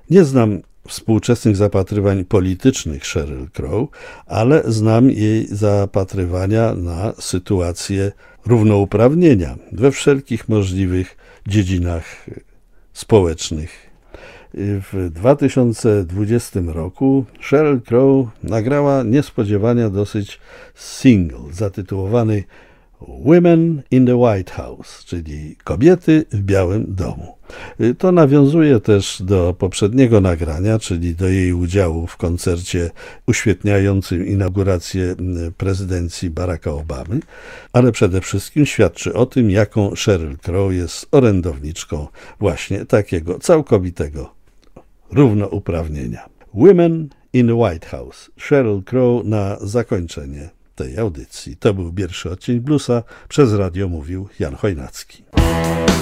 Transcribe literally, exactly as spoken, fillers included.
Nie znam współczesnych zapatrywań politycznych Sheryl Crow, ale znam jej zapatrywania na sytuację równouprawnienia we wszelkich możliwych dziedzinach społecznych. W dwa tysiące dwudziestym roku Sheryl Crow nagrała niespodziewanie dosyć single zatytułowany Women in the White House, czyli Kobiety w Białym Domu. To nawiązuje też do poprzedniego nagrania, czyli do jej udziału w koncercie uświetniającym inaugurację prezydencji Baracka Obamy, ale przede wszystkim świadczy o tym, jaką Sheryl Crow jest orędowniczką właśnie takiego całkowitego równouprawnienia. Women in the White House. Sheryl Crow na zakończenie tej audycji. To był pierwszy odcinek Bluesa. Przez radio mówił Jan Chojnacki.